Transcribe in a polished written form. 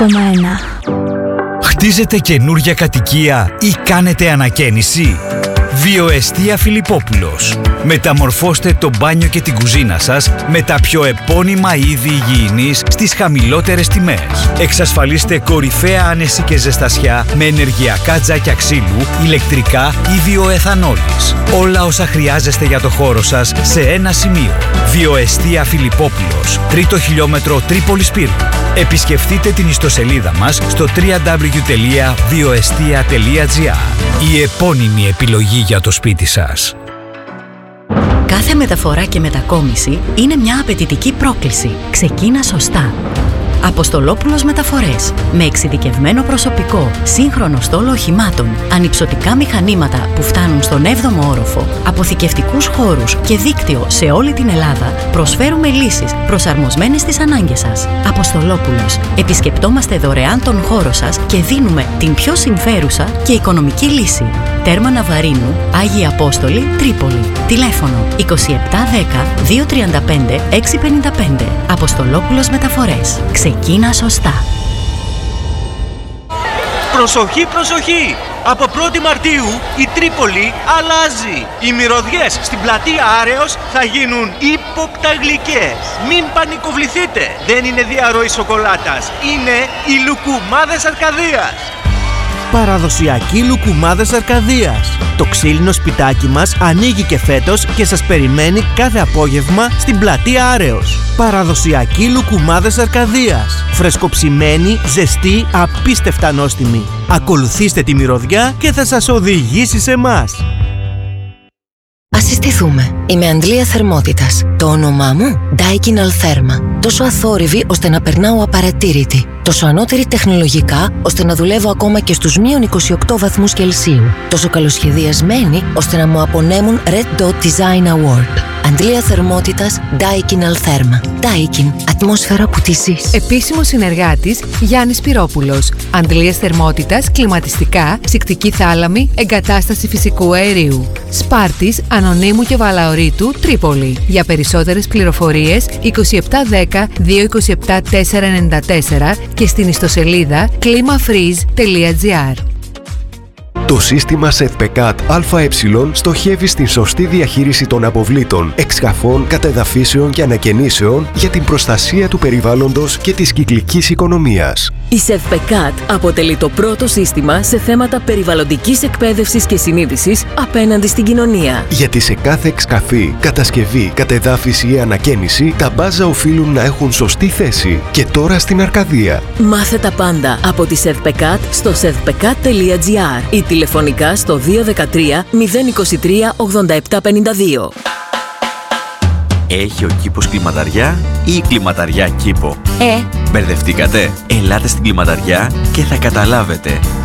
Χτίζετε καινούρια κατοικία ή κάνετε ανακαίνιση? Βιοεστία Φιλιππόπουλος. Μεταμορφώστε το μπάνιο και την κουζίνα σας με τα πιο επώνυμα είδη υγιεινής στις χαμηλότερες τιμές. Εξασφαλίστε κορυφαία άνεση και ζεστασιά με ενεργειακά τζάκια ξύλου, ηλεκτρικά ή βιοεθανόλης. Όλα όσα χρειάζεστε για το χώρο σας σε ένα σημείο. Βιοεστία Φιλιππόπουλος. 3ο χιλιόμετρο Τρίπολης Πύργου. Επισκεφτείτε την ιστοσελίδα μας στο www.vioestia.gr. Η επώνυμη επιλογή για το σπίτι σας. Κάθε μεταφορά και μετακόμιση είναι μια απαιτητική πρόκληση. Ξεκίνα σωστά. Αποστολόπουλος Μεταφορές. Με εξειδικευμένο προσωπικό, σύγχρονο στόλο οχημάτων, ανυψωτικά μηχανήματα που φτάνουν στον 7ο όροφο, αποθηκευτικούς χώρους και δίκτυο σε όλη την Ελλάδα, προσφέρουμε λύσεις προσαρμοσμένες στις ανάγκες σας. Αποστολόπουλος. Επισκεπτόμαστε δωρεάν τον χώρο σας και δίνουμε την πιο συμφέρουσα και οικονομική λύση. Τέρμα Ναβαρίνου, Άγιοι Απόστολοι, Τρίπολη. Τηλέφωνο 2710 235 655. Αποστολόπουλος Μεταφορές. Ξεκίνα σωστά. Προσοχή, προσοχή! Από 1η Μαρτίου η Τρίπολη αλλάζει. Οι μυρωδιές στην πλατεία Άρεος θα γίνουν ύποπτα γλυκές. Μην πανικοβληθείτε. Δεν είναι διαρροή σοκολάτας. Είναι οι λουκουμάδες Αρκαδίας. Παραδοσιακοί λουκουμάδες Αρκαδίας. Το ξύλινο σπιτάκι μας ανοίγει και φέτος και σας περιμένει κάθε απόγευμα στην πλατεία Άρεος. Παραδοσιακοί λουκουμάδες Αρκαδίας. Φρεσκοψημένοι, ζεστοί, απίστευτα νόστιμοι. Ακολουθήστε τη μυρωδιά και θα σας οδηγήσει σε εμάς. Ας συστηθούμε. Είμαι Αντλία Θερμότητας. Το όνομά μου Daikin Altherma. Τόσο αθόρυβη ώστε να περνάω απαρατήρητη. Τόσο ανώτερη τεχνολογικά ώστε να δουλεύω ακόμα και στους μείον 28 βαθμούς Κελσίου. Τόσο καλοσχεδιασμένη ώστε να μου απονέμουν Red Dot Design Award. Αντλία Θερμότητας Daikin Altherma. Daikin. Ατμόσφαιρα που τη ζεις. Επίσημος συνεργάτης Γιάννης Πυρόπουλος. Αντλίας Θερμότητας, κλιματιστικά, ψυκτική θάλαμη, εγκατάσταση φυσικού αερίου. Σπάρτης, Ανωνύμου και Βαλαωρίτου, Τρίπολη. Για περισσότερες πληροφορίες 2710 227 494 και στην ιστοσελίδα klimafreeze.gr. Το σύστημα SEVPECAT ΑΕ στοχεύει στην σωστή διαχείριση των αποβλήτων, εξκαφών, κατεδαφίσεων και ανακαινήσεων για την προστασία του περιβάλλοντος και της κυκλικής οικονομίας. Η SEVPECAT αποτελεί το πρώτο σύστημα σε θέματα περιβαλλοντικής εκπαίδευσης και συνείδησης απέναντι στην κοινωνία. Γιατί σε κάθε εξκαφή, κατασκευή, κατεδάφιση ή ανακαίνιση, τα μπάζα οφείλουν να έχουν σωστή θέση. Και τώρα στην Αρκαδία. Μάθε τα πάντα από τη SEVPECAT στο sevpecat.gr ή τηλεφωνικά στο 213 023 8752. Έχει ο κήπος κλιματαριά ή η κλιματαριά κήπο? Μπερδευτήκατε? Ελάτε στην κλιματαριά και θα καταλάβετε.